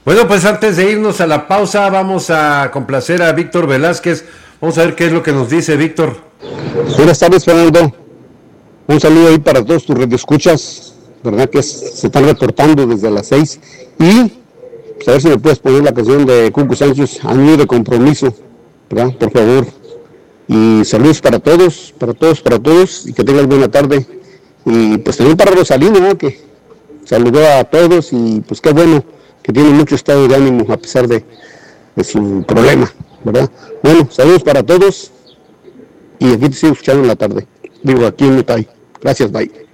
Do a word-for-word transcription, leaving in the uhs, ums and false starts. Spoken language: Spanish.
Bueno, pues antes de irnos a la pausa, vamos a complacer a Víctor Velázquez. Vamos a ver qué es lo que nos dice Víctor. Buenas tardes, Fernando. Un saludo ahí para todos tus radioescuchas, ¿verdad? Que es, se están reportando desde las seis. Y pues, a ver si me puedes poner la canción de Cuco Sánchez, Año de Compromiso, ¿verdad? Por favor. Y saludos para todos, para todos, para todos, y que tengan buena tarde. Y pues también para Rosalina, ¿no? Que saludó a todos y pues qué bueno que tiene mucho estado de ánimo a pesar de, de su problema, ¿verdad? Bueno, saludos para todos y aquí te sigo escuchando en la tarde. Digo, aquí en Metay. Gracias, bye.